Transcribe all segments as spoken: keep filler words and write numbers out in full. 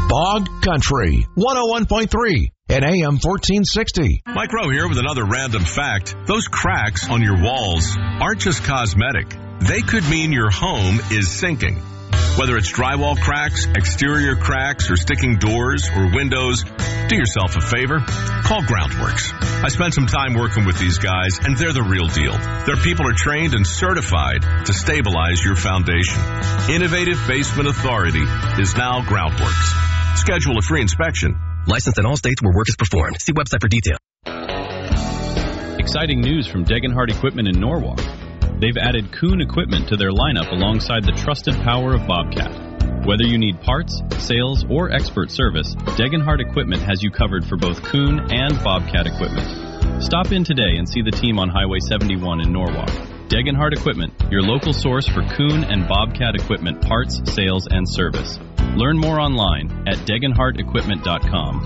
Bog Country, one oh one point three and A M fourteen sixty. Mike Rowe here with another random fact. Those cracks on your walls aren't just cosmetic. They could mean your home is sinking. Whether it's drywall cracks, exterior cracks, or sticking doors or windows, do yourself a favor. Call Groundworks. I spent some time working with these guys, and they're the real deal. Their people are trained and certified to stabilize your foundation. Innovative Basement Authority is now Groundworks. Schedule a free inspection. Licensed in all states where work is performed. See website for details. Exciting news from Degenhardt Equipment in Norwalk. They've added Kuhn equipment to their lineup alongside the trusted power of Bobcat. Whether you need parts, sales, or expert service, Degenhardt Equipment has you covered for both Kuhn and Bobcat equipment. Stop in today and see the team on Highway seventy-one in Norwalk. Degenhardt Equipment, your local source for Kuhn and Bobcat equipment parts, sales, and service. Learn more online at degenhardt equipment dot com.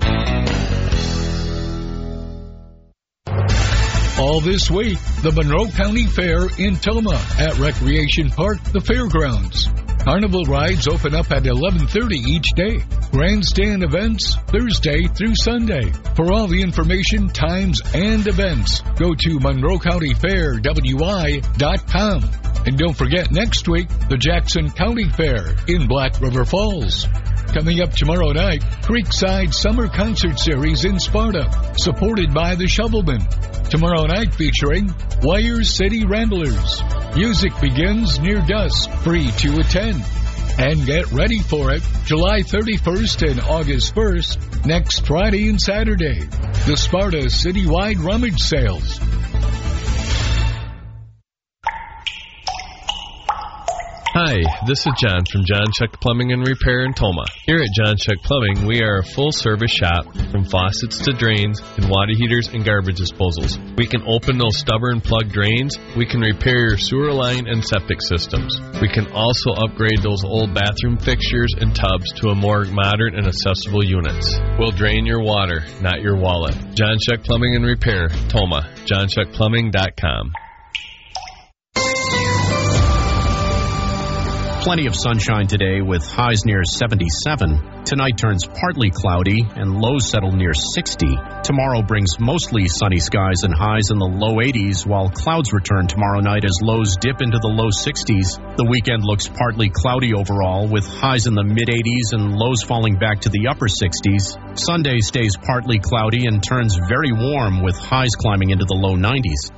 All this week, the Monroe County Fair in Toma at Recreation Park, the Fairgrounds. Carnival rides open up at eleven thirty each day. Grandstand events Thursday through Sunday. For all the information, times, and events, go to monroe county fair w i dot com. And don't forget next week, the Jackson County Fair in Black River Falls. Coming up tomorrow night, Creekside Summer Concert Series in Sparta, supported by the Shovelmen. Tomorrow night featuring Wire City Ramblers. Music begins near dusk, free to attend. And get ready for it, July thirty-first and August first, next Friday and Saturday. The Sparta Citywide Rummage Sales. Hi, this is John from John Chuck Plumbing and Repair in Toma. Here at John Chuck Plumbing, we are a full-service shop from faucets to drains and water heaters and garbage disposals. We can open those stubborn plug drains. We can repair your sewer line and septic systems. We can also upgrade those old bathroom fixtures and tubs to a more modern and accessible units. We'll drain your water, not your wallet. John Chuck Plumbing and Repair, Toma, john chuck plumbing dot com. Plenty of sunshine today with highs near seventy-seven. Tonight turns partly cloudy and lows settle near sixty. Tomorrow brings mostly sunny skies and highs in the low eighties, while clouds return tomorrow night as lows dip into the low sixties. The weekend looks partly cloudy overall, with highs in the mid-eighties and lows falling back to the upper sixties. Sunday stays partly cloudy and turns very warm, with highs climbing into the low nineties.